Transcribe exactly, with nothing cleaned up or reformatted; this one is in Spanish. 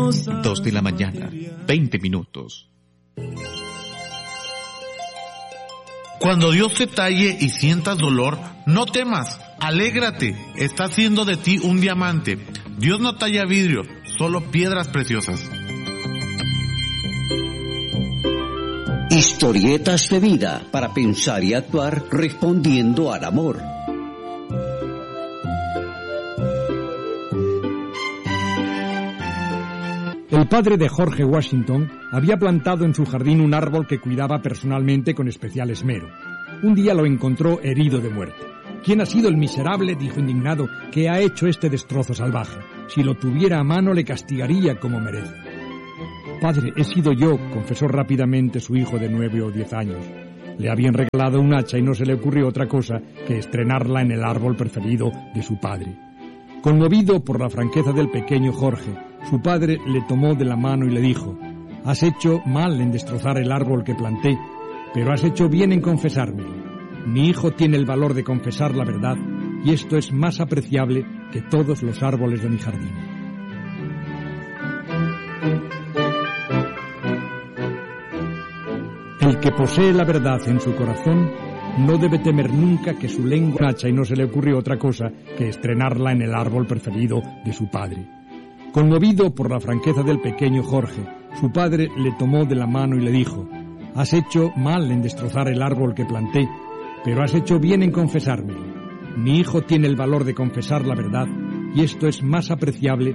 Dos de la mañana, veinte minutos. Cuando Dios te talle y sientas dolor, no temas, alégrate, está haciendo de ti un diamante. Dios no talla vidrio, solo piedras preciosas. Historietas de vida para pensar y actuar respondiendo al amor. El padre de George Washington había plantado en su jardín un árbol que cuidaba personalmente con especial esmero. Un día lo encontró herido de muerte. ¿Quién ha sido el miserable?, dijo indignado, que ha hecho este destrozo salvaje. Si lo tuviera a mano le castigaría como merece. Padre, he sido yo, confesó rápidamente su hijo de nueve o diez años. Le habían regalado un hacha y no se le ocurrió otra cosa que estrenarla en el árbol preferido de su padre. Conmovido por la franqueza del pequeño Jorge, su padre le tomó de la mano y le dijo: «Has hecho mal en destrozar el árbol que planté, pero has hecho bien en confesármelo. Mi hijo tiene el valor de confesar la verdad y esto es más apreciable que todos los árboles de mi jardín». El que posee la verdad en su corazón no debe temer nunca que su lengua hacha y no se le ocurrió otra cosa que estrenarla en el árbol preferido de su padre. Conmovido por la franqueza del pequeño Jorge, su padre le tomó de la mano y le dijo: «Has hecho mal en destrozar el árbol que planté, pero has hecho bien en confesármelo. Mi hijo tiene el valor de confesar la verdad y esto es más apreciable